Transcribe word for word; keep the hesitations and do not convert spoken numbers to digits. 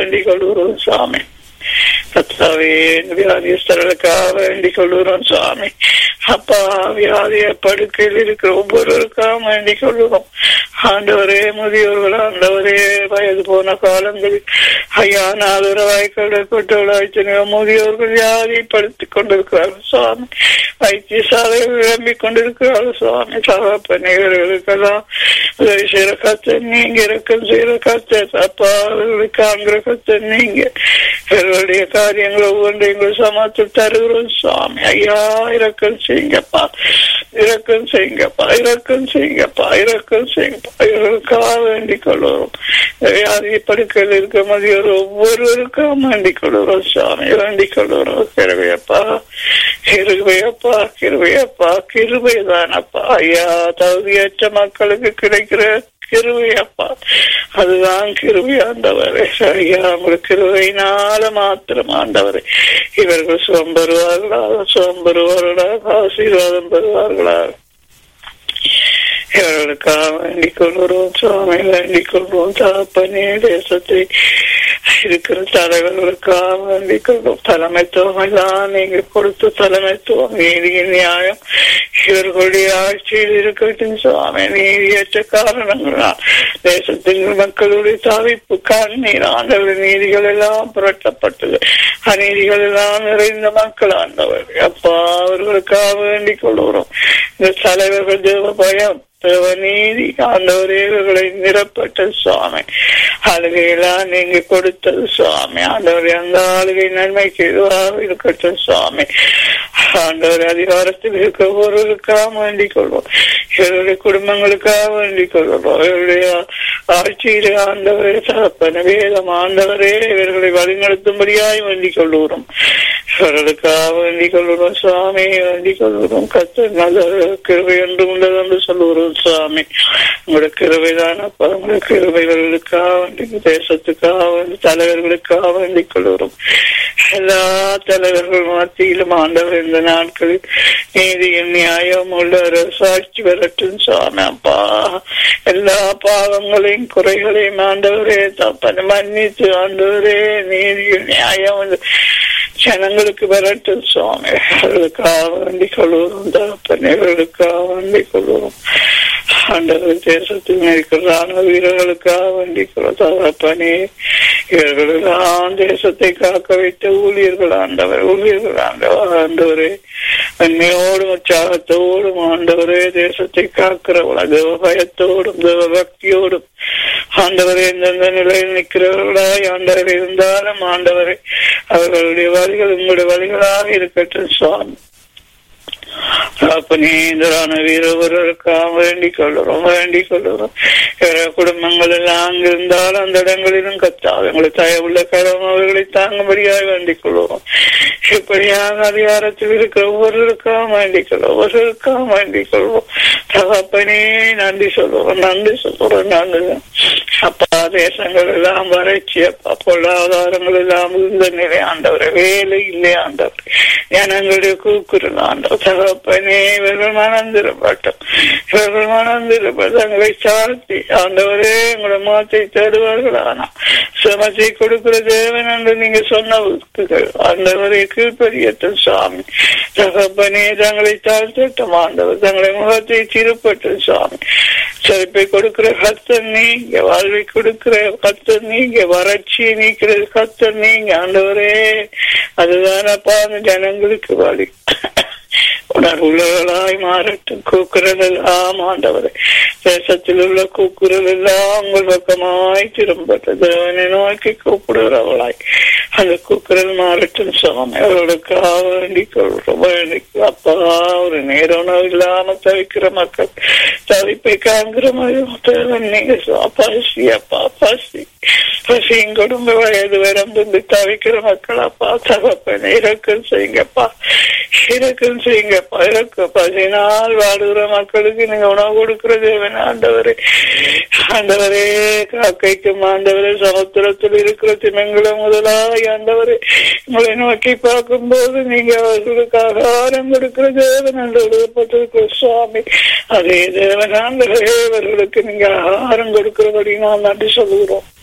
வேண்டிக் கொள்கிறோம் சுவாமி. கர்த்தாவே வியாதிஸ்தர்களுக்காக வேண்டிக் கொள்கிறோம் சுவாமி. அப்பா வியாதிய படுக்கையில் இருக்கிற ஒவ்வொருவருக்காக வேண்டிக் கொள்கிறோம். ஆண்டவரே முதியோர்கள், ஆண்டவரே வயது போன காலங்களில் ஐயா நாலுரவாய் கடற்பட்டவளாய் முதியோர்கள் வியாதிப்படுத்திக் கொண்டிருக்கிறார்கள் சுவாமி. வைத்தியசாலைகள் விளம்பிக் கொண்டிருக்கிறார்கள் சுவாமி. சகப்பனைவர்களுக்கெல்லாம் உதவி செய்கிற கத்தை நீங்க, இறக்கம் செய்கிற கத்தை அப்பா அவர்களுக்கு காண்கிற கத்தை நீங்க. இவர்களுடைய காரியங்கள் ஒவ்வொன்றையும் சமாளித்து தருகிறோம் சுவாமி. ஐயா இறக்கம் செய்யுங்கப்பா, இறக்கம் செய்யுங்கப்பா, இறக்கம் செய்யுங்கப்பா, இறக்கம் செய்யுங்கப்பா. இவர்களுக்காக வேண்டிக் கொள்வோம். வியாதி படுக்கையில் இருக்க மதியோர் ஒவ்வொருவருக்காக வேண்டிக் கொள்கிறோம் சுவாமி. வேண்டிக் கொள்கிறோம். கிருபையப்பா, கிருபையப்பா, கிருபையப்பா, கிருபைதானப்பா. ஐயா தகுதியற்ற மக்களுக்கு கிடைக்கிற கிருபையப்பா, அதுதான் கிருபை ஆண்டவரே. ஐயா உங்களுக்கு கிருபையினால மாத்திரம் ஆண்டவரே இவர்கள் சுகம் பெறுவார்களாக, சுகம் பெறுவார்களாக, ஆசீர்வாதம் பெறுவார்களாக. இவர்களுக்காக வேண்டிக் கொள்கிறோம் சுவாமி, வேண்டிக் கொள்வோம். தகப்பனே தேசத்தை இருக்கிற தலைவர்களுக்காக வேண்டிக் கொள்வோம். தலைமைத்துவம் எல்லாம் நீங்க கொடுத்த தலைமைத்துவம், நீதியின் நியாயம் இவர்களுடைய ஆட்சியில் இருக்கட்டும் சுவாமி. நீதியற்ற காரணங்களால் தேசத்தின் மக்களுடைய தவிப்பு கண்ணீர் ஆண்டவர் நீதிகள் எல்லாம் புரட்டப்பட்டது. அநீதிகள் எல்லாம் நிறைந்த மக்கள் ஆண்டவர் அப்பா அவர்களுக்காக வேண்டிக் கொள்கிறோம். இந்த தலைவர்கள் தேவ பயம், நீதி ஆண்டவரே இவர்களை நிரப்பட்ட சுவாமி. ஆளுகையெல்லாம் நீங்க கொடுத்தது சுவாமி. ஆண்டவரே அந்த ஆளுகை நன்மைக்கு எதுவாக இருக்கட்டும் சுவாமி. ஆண்டவர் அதிகாரத்தில் இருக்க ஒருவருக்காக வேண்டிக் கொள்வோம். இவருடைய குடும்பங்களுக்காக வேண்டிக் கொள்வோம். இவருடைய ஆட்சியிலே ஆண்டவரே தகப்பன வேதம் ஆண்டவரே இவர்களை வழிநடத்தும்படியாய் வேண்டிக் கொள்கிறோம். இவர்களுக்காக வேண்டிக் கொள்கிறோம் சுவாமி, வேண்டிக் கொள்கிறோம். கத்த நல்ல கிருபை என்று உள்ளது என்று சொல்லுகிறோம் சுவாமி. உங்களோட கிருபைதான் அப்பா, உங்களோட கிருபைகளுக்காக வேண்டி தேசத்துக்காக வேண்டி தலைவர்களுக்காக வேண்டிக் கொள்கிறோம். எல்லா தலைவர்கள் மத்தியிலும் ஆண்டவர் இந்த நாட்களில் நீதியின் நியாயம் உள்ள சாட்சி வரட்டும் சுவாமி. அப்பா எல்லா பாவங்களையும் குறைகளையும் ஆண்டவரே தப்பன மன்னித்து ஆண்டவரே நீதியின் நியாயம் ஜனங்களுக்கு வரட்டும் சுவாமி. அவர்களுக்காக வேண்டிக் கொள்வோம். தகப்பனர்களுக்காக வேண்டிக் கொள்வோம். ஆண்டவர் தேசத்தில் இருக்கிற ராணுவ வீரர்களுக்காக வேண்டிக் கொள்வோம். தகப்பனே இவர்களெல்லாம் தேசத்தை காக்க வைத்த ஊழியர்கள் ஆண்டவர், ஊழியர்கள் ஆண்டவர் ஆண்டவரே அன்னையோடும் உற்சாகத்தோடும் ஆண்டவரே தேசத்தை காக்கிறவளா தேவ பயத்தோடும் தேவ பக்தியோடும் ஆண்டவரே எந்தெந்த நிலையில் நிற்கிறவர்களாய் ஆண்டவர் இருந்தாலும் ஆண்டவரே அவர்களுடைய வழிகள் உங்களுடைய வழிகளாக இருக்கட்டும் சுவாமி. நீந்தரான வீரவர்களுக்காக வேண்டிக் கொள்ளுறோம், வேண்டிக் கொள்ளுறோம். குடும்பங்கள் எல்லாம் அங்கிருந்தாலும் அந்த இடங்களிலும் கத்தாது எங்களை தயவுள்ள கரம் அவர்களை தாங்கும்படியாக வேண்டிக் கொள்ளுறோம். இப்படியாக அதிகாரத்தில் இருக்கிற ஒவ்வொருவருக்காக வேண்டிக் கொள்வோம், ஒவ்வொருவருக்காக வேண்டிக் கொள்வோம். தகப்பனே நன்றி சொல்லுவோம், நன்றி சொல்லுவோம், நன்றி. அப்பா தேசங்கள் எல்லாம் வறட்சி, அப்பா பொருளாதாரங்கள் எல்லாம் இருந்த நிலை ஆண்டவர், வேலை இல்லை ஆண்டவர், ஜனங்களுடைய கூக்குரல் ஆண்டவர். தகப்பனே இவர்கள் மனந்திருப்பட்டும், இவர்கள் மனந்திருப்ப தங்களை சார்த்தி ஆண்டவரே உங்களோட முகத்தை தேடுவார்கள். ஆனா சுமத்தை கொடுக்கிற தேவன் என்று நீங்க சொன்ன வாக்குகள் ஆண்டவரை கீழ்படியட்டும் சுவாமி. தகப்பனே தங்களை தாழ்த்தட்டும் ஆண்டவர், தங்களை முகத்தை திருப்பட்டும் சுவாமி. செழிப்பை கொடுக்கிற கர்த்தர் நீங்க, வாழ்வை கொடுக்கிற கர்த்தர் நீங்க, வறட்சியை நீக்கிற கர்த்தர் நீங்க ஆண்டவரே. அதுதான் அப்பா அந்த ஜனங்களுக்கு வழி. உணர்வுள்ளவர்களாய் மாறட்டும். கூக்குரல் எல்லாம் ஆண்டவரே தேசத்தில் உள்ள கூக்குரல் எல்லாம் உங்கள் பக்கமாய் திரும்பட்டும். தேவனை நோக்கி கூப்பிடுகிறவளாய் அந்த கூக்குரல் மாறட்டும் சுவாமி. அவர்களுக்காக வேண்டிக் கொள்கிறோம், வேண்டிக் அப்பா. ஒரு நேர உணவு இல்லாம தவிக்கிற மக்கள், தவிப்பை காண்கிற தேவன் நீங்க பசி அப்பா, பசி பசியும் குடும்ப வயது வரம்பு தவிக்கிற மக்கள் அப்பா. தகப்பனை இறக்கம் செய்யுங்கப்பா, இறக்கம் செய்யுங்கப்பா, இறக்க பசினால் வாடுகிற மக்களுக்கு நீங்க உணவு கொடுக்கிற தேவன் ஆண்டவரே. ஆண்டவரே காக்கைக்கும் ஆண்டவரே சமுத்திரத்தில் இருக்கிற தினங்களும் முதலாய் ஆண்டவரே உங்களை நோக்கி பார்க்கும் போது நீங்க அவர்களுக்கு ஆகாரம் கொடுக்கிற தேவன் என்று எழுதப்பட்டிருக்கிற சுவாமி. அதே தேவன் ஆண்டவரே அவர்களுக்கு நீங்க ஆகாரம் கொடுக்கிறபடி நாம் நன்றி சொல்லுகிறோம்.